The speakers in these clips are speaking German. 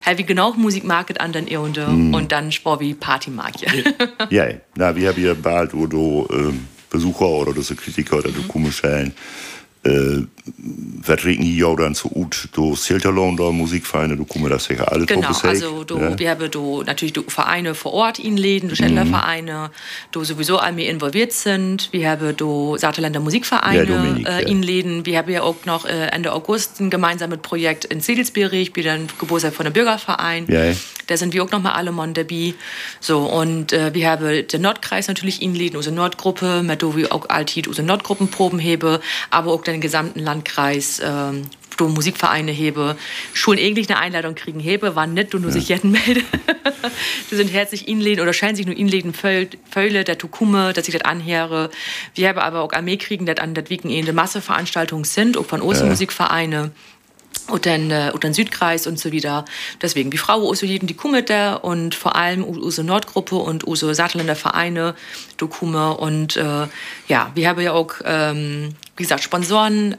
Wie genau Musik market an den Eonde und dann Sport wie Party mag ja. Na, wir haben hier bald oder Besucher oder das Kritiker oder du Kummelschellen. Vertreten hier dann zu ut, du Silterlohn, da Musikvereine, du kommst das sicher alle genau, also wir haben natürlich Vereine vor Ort in Läden, du Schändlervereine, du sowieso all mehr involviert sind. Wir haben Saarländer Musikvereine in Läden. Wir haben ja auch noch Ende August ein gemeinsames Projekt in Sedelsberg, wie dann Geburtstag von der Bürgerverein. Ja. Da sind wir auch noch mal alle Mann dabei. So, und wir haben den Nordkreis natürlich in Läden, unsere Nordgruppe, mit der wir auch alltid unsere Nordgruppenproben hebe, aber auch den gesamten Landkreis, du Musikvereine hebe, schon eigentlich eine Einladung kriegen hebe, wann nicht, du nur sich jeden melde. Die sind herzlich inläden oder scheinen sich nur inläden Föhle, der Tukume, dass ich das anhöre. Wir haben aber auch Armee kriegen, dass an das Wochenende Masseveranstaltungen sind, auch von Musikvereine. Und dann Südkreis und so wieder. Deswegen, die Frau aus jedem, die kommen da und vor allem unsere Nordgruppe und unsere Saarländer Vereine, du kommen und wir haben ja auch, wie gesagt, Sponsoren,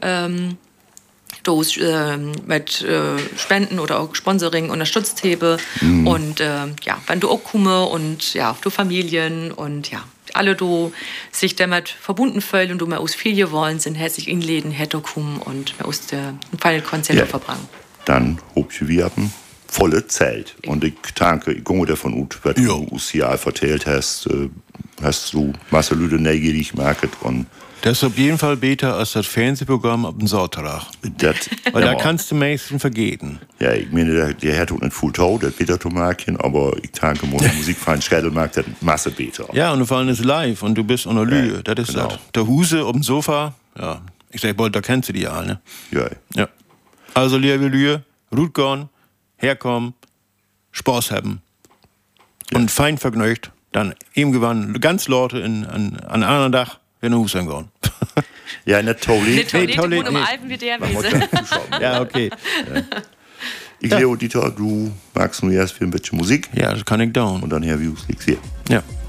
mit Spenden oder auch Sponsoring unterstützt habe und wenn du auch kommst und du Familien und alle du sich damit verbunden fühlen und du mehr aus viel wollen, sind herzlich in Läden, hätte kommen und mehr aus der Final Konzert verbringen. Dann hob ich wir haben volle Zelt. Und ich danke, ich gehe davon ut, was du uns hier erzählt hast, hast du Masse Lüde neugierig gemacht und das ist auf jeden Fall besser als das Fernsehprogramm ab dem Sonntag. Weil da kannst du meistens vergehen. Ja, ich meine, der hat auch nicht Full Tau, das Peter Tomarkin, aber ich danke mal, der Musikverein Schädelmarkt hat Masse besser. Ja, und vor allem ist live und du bist an der Lüge. Das ist das. Der Huse auf dem Sofa, ich sag bald, da kennst du die ja, ne? Ja. Also, liebe Lüge, Rutgorn, herkommen, Spaß haben und fein vergnügt, dann eben gewann ganz Leute an anderen Dach. In den Hus gehen. Ja, nicht Tolli. Nicht Tolli, um Alpen wie der Wiese. Ja, okay. Ich glaube, Dieter, du magst nur erst für ein bisschen Musik. Ja, das kann ich down. Und dann Herr Views liegt hier. Ja.